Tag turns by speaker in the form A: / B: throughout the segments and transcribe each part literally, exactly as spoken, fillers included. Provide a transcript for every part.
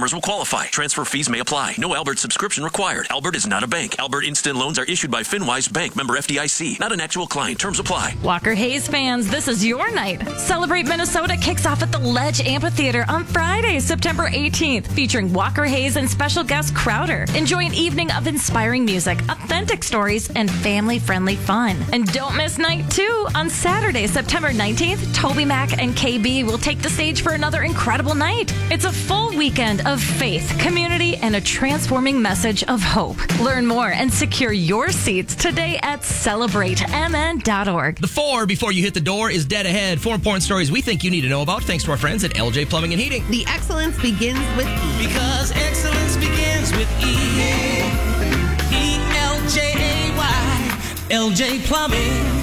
A: customers will qualify. Transfer fees may apply. No Albert subscription required. Albert is not a bank. Albert Instant Loans are issued by FinWise Bank, member F D I C. Not an actual client. Terms apply.
B: Walker Hayes fans, this is your night. Celebrate Minnesota kicks off at the Ledge Amphitheater on Friday, September eighteenth, featuring Walker Hayes and special guest Crowder. Enjoy an evening of inspiring music, authentic stories, and family-friendly fun. And don't miss night two. On Saturday, September nineteenth, Toby Mac and K B will take the stage for another incredible night. It's a full weekend of faith, community, and a transforming message of hope. Learn more and secure your seats today at celebrate m n dot org.
C: The four before you hit the door is dead ahead. Four important stories we think you need to know about, thanks to our friends at L J Plumbing and Heating.
D: The excellence begins with E.
E: Because excellence begins with E. E L J A Y. L J Plumbing.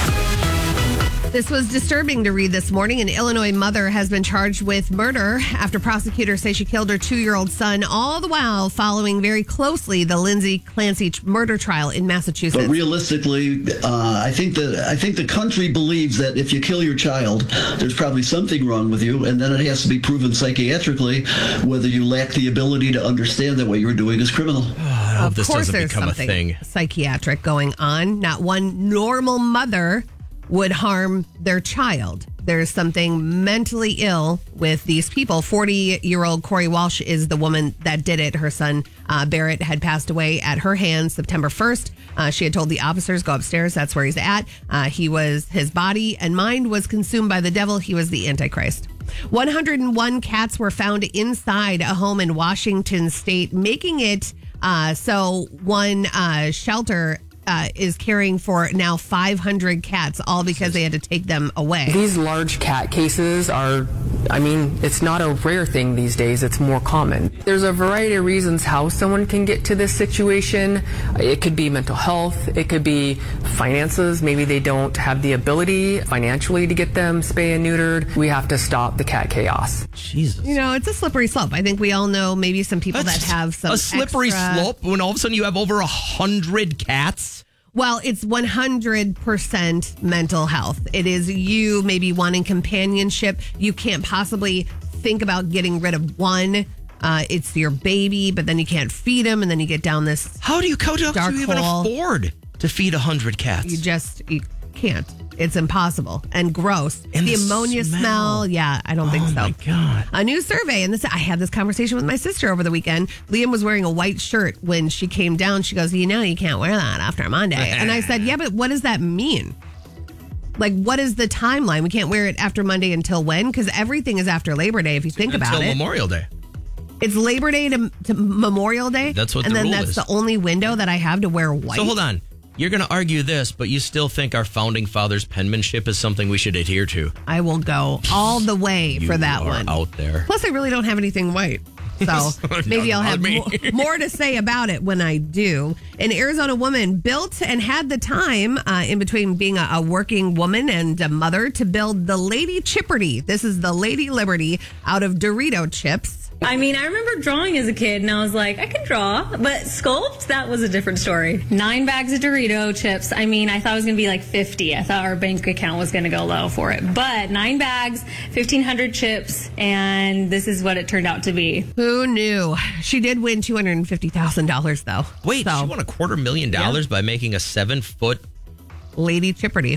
D: This was disturbing to read this morning. An Illinois mother has been charged with murder after prosecutors say she killed her two-year-old son, all the while following very closely the Lindsay Clancy murder trial in Massachusetts.
F: But realistically, uh, I think that I think the country believes that if you kill your child, there's probably something wrong with you, and then it has to be proven psychiatrically whether you lack the ability to understand that what you're doing is criminal.
C: Oh, I hope
D: of
C: this
D: course,
C: doesn't
D: there's
C: become a
D: something
C: thing.
D: psychiatric going on. Not one normal mother would harm their child. There's something mentally ill with these people. forty-year-old Corey Walsh is the woman that did it. Her son, uh, Barrett, had passed away at her hands September first. Uh, she had told the officers, go upstairs. That's where he's at. Uh, he was, his body and mind was consumed by the devil. He was the Antichrist. one hundred one cats were found inside a home in Washington state, making it uh, so one uh, shelter Uh, is caring for now five hundred cats, all because they had to take them away.
G: These large cat cases are, I mean, it's not a rare thing these days. It's more common. There's a variety of reasons how someone can get to this situation. It could be mental health. It could be finances. Maybe they don't have the ability financially to get them spay and neutered. We have to stop the cat chaos.
C: Jesus.
D: You know, it's a slippery slope. I think we all know maybe some people
C: That's
D: that have some
C: a slippery
D: extra...
C: slope when all of a sudden you have over a hundred cats.
D: Well, it's one hundred percent mental health. It is you maybe wanting companionship. You can't possibly think about getting rid of one. Uh, it's your baby, but then you can't feed him, and then you get down this
C: How do you, how do
D: dark
C: you even
D: hole.
C: afford to feed a hundred cats?
D: You just you can't. It's impossible and gross.
C: And
D: the
C: the
D: ammonia smell.
C: smell.
D: Yeah, I don't think
C: Oh,
D: so.
C: my God.
D: A new survey, and this I had this conversation with my sister over the weekend. Liam was wearing a white shirt when she came down. She goes, you know, you can't wear that after Monday. And I said, yeah, but what does that mean? Like, what is the timeline? We can't wear it after Monday until when? Because everything is after Labor Day, if you think about
C: Until
D: it.
C: Memorial Day.
D: It's Labor Day to, to Memorial Day.
C: That's what
D: and
C: the
D: then
C: rule
D: that's
C: is.
D: the only window that I have to wear white.
C: So hold on. You're going to argue this, but you still think our founding fathers' penmanship is something we should adhere to.
D: I will go all the way
C: You
D: for that
C: are
D: one.
C: out there.
D: Plus, I really don't have anything white. So maybe I'll have
C: me.
D: more, more to say about it when I do. An Arizona woman built and had the time uh, in between being a, a working woman and a mother to build the Lady Chipperty. This is the Lady Liberty out of Dorito chips.
H: I mean, I remember drawing as a kid, and I was like, I can draw, but sculpt, that was a different story. Nine bags of Dorito chips. I mean, I thought it was going to be like fifty. I thought our bank account was going to go low for it. But nine bags, fifteen hundred chips, and this is what it turned out to be.
D: Who knew? She did win two hundred fifty thousand dollars, though.
C: Wait,
D: So,
C: she won a quarter million dollars by making a seven-foot...
D: Lady Chipperty.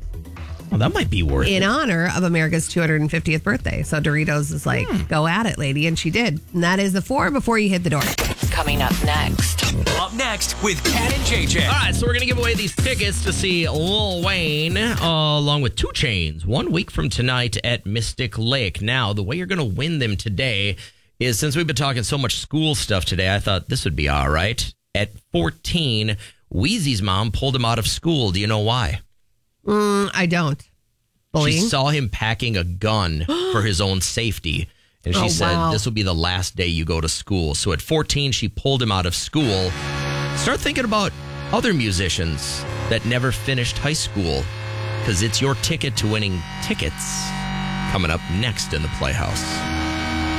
C: Well, that might be worth
D: In
C: it.
D: honor of America's two hundred fiftieth birthday. So Doritos is like,
C: Hmm.
D: go at it, lady. And she did. And that is the four before you hit the door.
I: Coming up next.
J: Up next with Cat and J J.
C: All right, so we're going to give away these tickets to see Lil Wayne uh, along with Two Chainz one week from tonight at Mystic Lake. Now, the way you're going to win them today is, since we've been talking so much school stuff today, I thought this would be all right. At fourteen, Wheezy's mom pulled him out of school. Do you know why?
D: Mm, I don't. Bullying?
C: She saw him packing a gun for his own safety. And she
D: Oh,
C: said,
D: wow.
C: this will be the last day you go to school. So at fourteen, she pulled him out of school. Start thinking about other musicians that never finished high school, because it's your ticket to winning tickets coming up next in the Playhouse.